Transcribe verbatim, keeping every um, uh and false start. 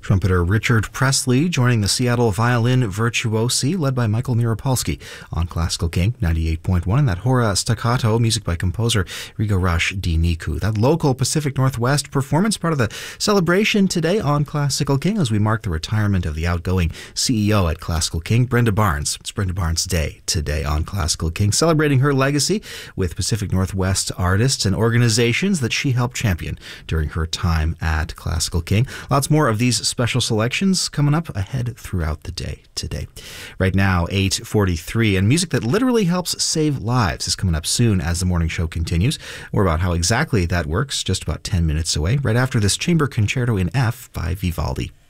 Trumpeter Richard Presley joining the Seattle Violin Virtuosi, led by Michael Mirapolsky, on Classical King ninety-eight point one. And that Hora Staccato, music by composer Rigorash Diniku. That local Pacific Northwest performance, part of the celebration today on Classical King as we mark the retirement of the outgoing C E O at Classical King, Brenda Barnes. It's Brenda Barnes Day today on Classical King, celebrating her legacy with Pacific Northwest artists and organizations that she helped champion during her time at Classical King. Lots more of these special selections coming up ahead throughout the day today. Right now, eight forty-three, and music that literally helps save lives is coming up soon as the morning show continues. More about how exactly that works just about ten minutes away, right after this Chamber Concerto in F by Vivaldi.